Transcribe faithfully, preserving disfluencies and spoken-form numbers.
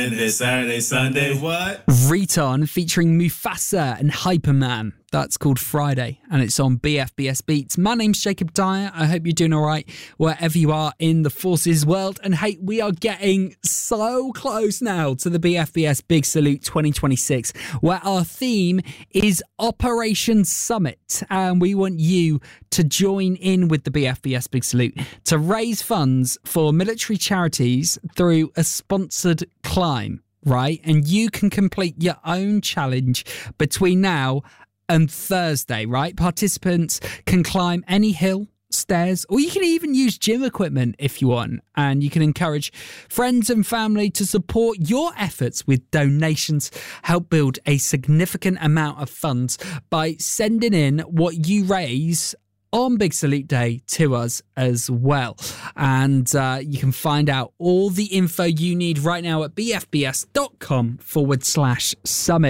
This Saturday, Sunday, what? Riton featuring Mufasa and Hyperman. That's called Friday, and it's on B F B S Beats. My name's Jacob Dyer. I hope you're doing all right wherever you are in the Forces world. And hey, we are getting so close now to the B F B S Big Salute twenty twenty-six, where our theme is Operation Summit. And we want you to join in with the B F B S Big Salute to raise funds for military charities through a sponsored climb, right? And you can complete your own challenge between now and Thursday, right? Participants can climb any hill, stairs, or you can even use gym equipment if you want. And you can encourage friends and family to support your efforts with donations. Help build a significant amount of funds by sending in what you raise on Big Salute Day to us as well. And uh, you can find out all the info you need right now at bfbs.com forward slash summit.